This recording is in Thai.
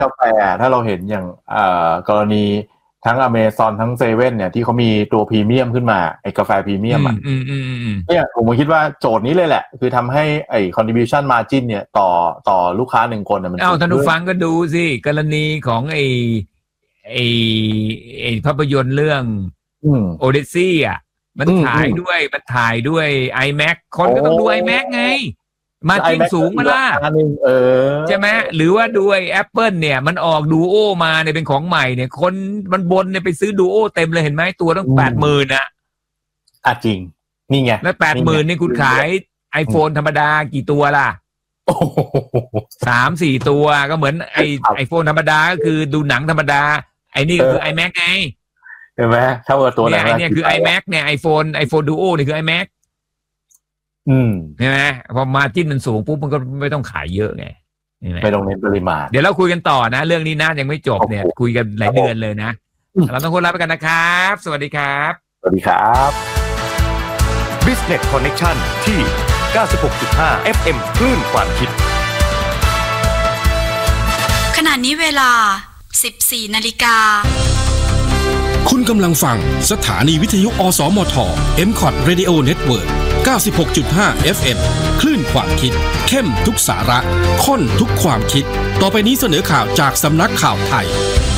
กาแฟถ้าเราเห็นอย่างกรณีทั้ง Amazon ทั้ง Seven เนี่ยที่เขามีตัวพรีเมียมขึ้นมาไอ้กาแฟพรีเมียมเนี่ยผมคิดว่าโจทย์นี้เลยแหละคือทำให้ไอ้ contribution margin เนี่ยต่อลูกค้า1คนเนี่ยมันท่านผู้ฟังก็ดูสิกรณีของไอ้ภาพยนตร์เรื่องโอเดซี่อ่ะมันถ่ายด้วย iMac คนก็ต้องดู iMac ไงมาจิ้มสูงมาล่ะใช่ไหมหรือว่าด้วย Apple เนี่ยมันออกดูโอมาเนี่ยเป็นของใหม่เนี่ยคนมันบนเนี่ยไปซื้อดูโอเต็มเลยเห็นไหมตัวต้อง 80,000 อ่ะจริงนี่ไงแล้ว 80,000 นี่คุณขาย iPhone ธรรมดากี่ตัวล่ะ 3-4 ตัวก็เหมือนไอโฟนธรรมดาก็คือดูหนังธรรมดาไอ้นี่ก็คือ iMac ไงเห็นไหมถ้าว่าตัวไหนเนี่ยคือ iMac เนี่ย iPhone Duo นี่คือ iMacใช่ไหมพอมาจิ้นมันสูงปุ๊บมันก็ไม่ต้องขายเยอะไงไม่ต้องเน้นปริมาณเดี๋ยวเราคุยกันต่อนะเรื่องนี้นะยังไม่จบเนี่ยคุยกันหลายเดือนเลยนะเราต้องคนลาไปกันนะครับสวัสดีครับสวัสดีครับ Business Connection ที่ 96.5 FM คลื่นความคิดขณะนี้เวลา 14 นาฬิกาคุณกำลังฟังสถานีวิทยุอสมท MCOT Radio Network 96.5 FM คลื่นความคิดเข้มทุกสาระข้นทุกความคิดต่อไปนี้เสนอข่าวจากสำนักข่าวไทย